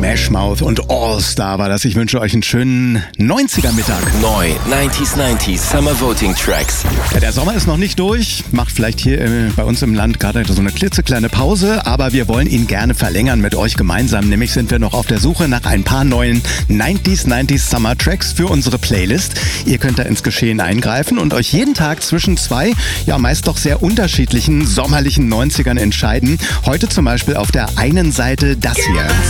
Smash Mouth und All-Star war das. Ich wünsche euch einen schönen 90er-Mittag. Neu, 90s Summer Voting Tracks. Ja, der Sommer ist noch nicht durch, macht vielleicht hier bei uns im Land gerade so eine klitzekleine Pause, aber wir wollen ihn gerne verlängern mit euch gemeinsam. Nämlich sind wir noch auf der Suche nach ein paar neuen 90s Summer Tracks für unsere Playlist. Ihr könnt da ins Geschehen eingreifen und euch jeden Tag zwischen zwei, ja meist doch sehr unterschiedlichen sommerlichen 90ern entscheiden. Heute zum Beispiel auf der einen Seite das hier.